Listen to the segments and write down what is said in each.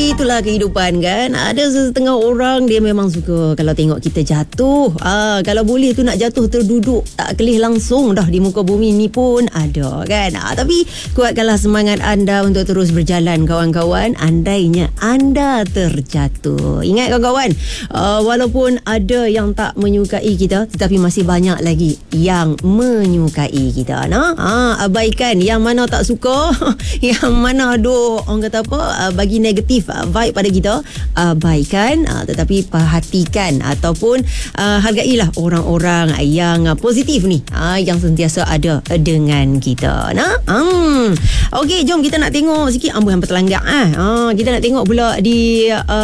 Itulah kehidupan kan. Ada setengah orang dia memang suka kalau tengok kita jatuh. Kalau boleh tu nak jatuh terduduk, tak kelih langsung dah di muka bumi ni pun ada kan. Tapi kuatkanlah semangat anda untuk terus berjalan kawan-kawan. Andainya anda terjatuh. Ingat kawan-kawan, walaupun ada yang tak menyukai kita, tetapi masih banyak lagi yang menyukai kita. Abaikan yang mana tak suka, yang mana ada orang kata apa, bagi negatif vibe pada kita, abaikan, tetapi perhatikan ataupun hargailah orang-orang yang positif ni, yang sentiasa ada dengan kita. Okey, jom kita nak tengok sikit amboi hampa terlanggak. Kita nak tengok pula di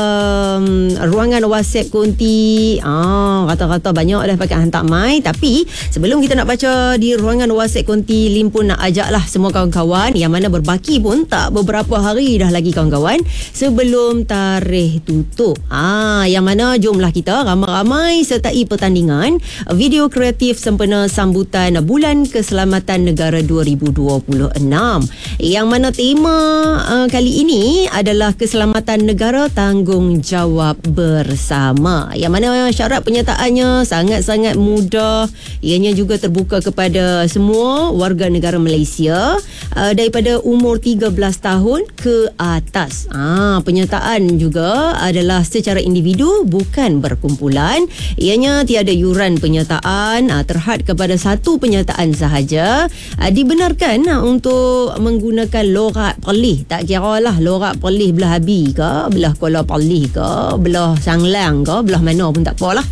ruangan WhatsApp konti. Kata-kata banyak dah pakai hantar mai. Tapi sebelum kita nak baca di ruangan WhatsApp konti, Lim pun nak ajaklah semua kawan-kawan yang mana berbaki pun tak beberapa hari dah lagi kawan-kawan sebelum tarikh tutup. Yang mana jomlah kita ramai-ramai sertai pertandingan video kreatif sempena sambutan Bulan Keselamatan Negara 2026. Yang mana tema kali ini adalah Keselamatan Negara Tanggungjawab Bersama. Yang mana syarat penyertaannya sangat-sangat mudah. Ianya juga terbuka kepada semua warga negara Malaysia daripada umur 13 tahun ke atas. Penyertaan juga adalah secara individu, bukan berkumpulan. Ianya tiada yuran penyertaan, terhad kepada satu penyertaan sahaja. Dibenarkan untuk menggunakan lorat Perlis. Tak kira lah lorat Perlis belah Abi ke, belah Kuala Perlis ke, belah Sanglang ke, belah mana pun tak apalah.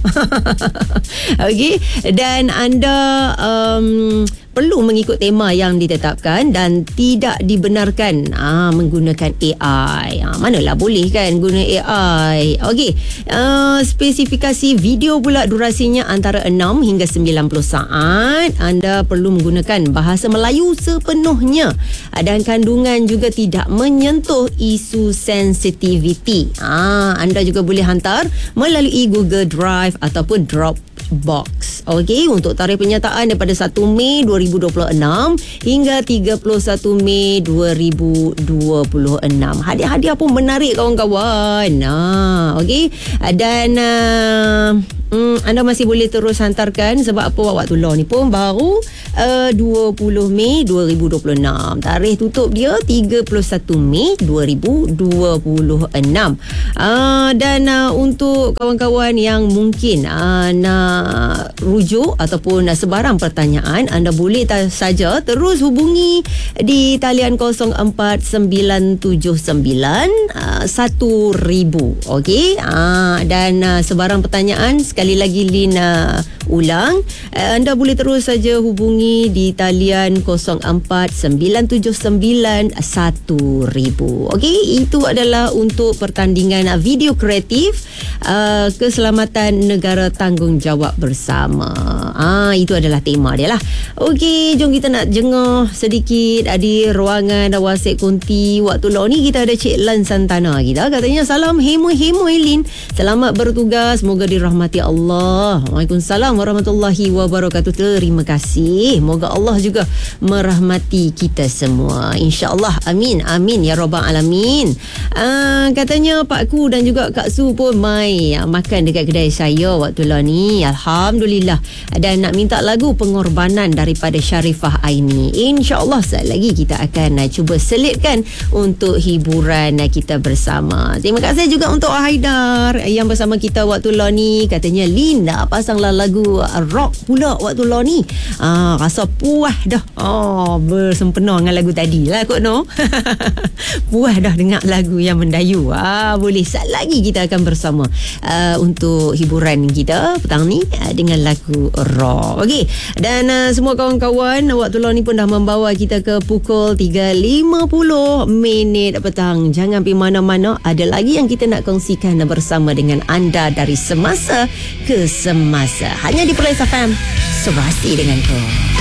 Okey, dan anda perlu mengikut tema yang ditetapkan dan tidak dibenarkan menggunakan AI. Manalah boleh kan guna AI. Okey, spesifikasi video pula durasinya antara 6 hingga 90 saat. Anda perlu menggunakan bahasa Melayu sepenuhnya dan kandungan juga tidak menyentuh isu sensitivity. Anda juga boleh hantar melalui Google Drive ataupun Dropbox. Okey, untuk tarikh penyertaan daripada 1 Mei 2026 hingga 31 Mei 2026. Hadiah-hadiah pun menarik kawan-kawan. Okey, dan anda masih boleh terus hantarkan sebab apa, waktu law ni pun baru 20 Mei 2026. Tarikh tutup dia 31 Mei 2026. Dan untuk kawan-kawan yang mungkin nak rujuk ataupun sebarang pertanyaan, anda boleh saja terus hubungi di talian 0479791000. Okey, dan sebarang pertanyaan sekali lagi Lina ulang, anda boleh terus saja hubungi di talian 0479791000. Okey, itu adalah untuk pertandingan video kreatif Keselamatan Negara Tanggungjawab Bersama. Itu adalah tema dia lah. Okey, jom kita nak jengah sedikit di ruangan WhatsApp konti. Waktu law ni kita ada Cik Lan Santana kita. Katanya salam hemoy-hemoy Lin. Selamat bertugas, semoga dirahmati Allah. Waalaikumsalam warahmatullahi wabarakatuh. Terima kasih. Moga Allah juga merahmati kita semua, insya-Allah. Amin amin ya rabbal alamin. Katanya Pak Ku dan juga Kak Su pun mai makan dekat kedai saya waktu lah ni. Alhamdulillah. Dan nak minta lagu Pengorbanan daripada Sharifah Aini. InsyaAllah sekejap lagi kita akan cuba selitkan untuk hiburan kita bersama. Terima kasih juga untuk Haidar yang bersama kita waktu lah ni. Katanya Linda pasanglah lagu rock pula waktu lah ni. Rasa puas dah. Bersempena dengan lagu tadi lah kot no. Puas dah dengar lagu yang mendayu. Boleh sekejap lagi kita akan bersama untuk hiburan kita petang ni dengan lagu rock. Okey, dan semua kawan-kawan, waktu law ni pun dah membawa kita ke pukul 3.50 petang. Jangan pergi mana-mana, ada lagi yang kita nak kongsikan bersama dengan anda dari semasa ke semasa, hanya di Perlis FM, serasi dengan kau.